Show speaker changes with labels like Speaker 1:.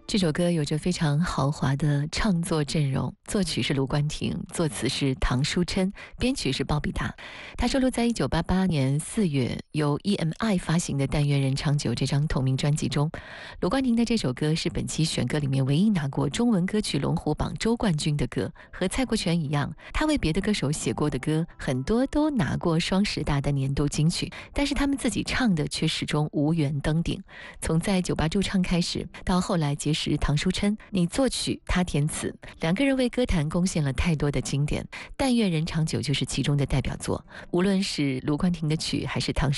Speaker 1: 这首歌有着非常豪华的唱作阵容，作曲是卢冠廷，作词是唐书琛，编曲是鲍比达。它收录在1988年4月由 EMI 发行的《但愿人长久》这张同名专辑中。卢冠廷的这首歌是本期选歌里面唯一拿过中文歌曲龙虎榜周冠军的歌，和蔡国权一样，他为别的歌手写过的歌很多都拿过双10大的年度金曲，但是他们自己唱的却始终无缘登顶。从在酒吧驻唱开始，到后来结识唐书琛，你作曲他填词，两个人为歌坛贡献了太多的经典，但愿人长久就是其中的代表作。无论是卢冠廷的曲还是唐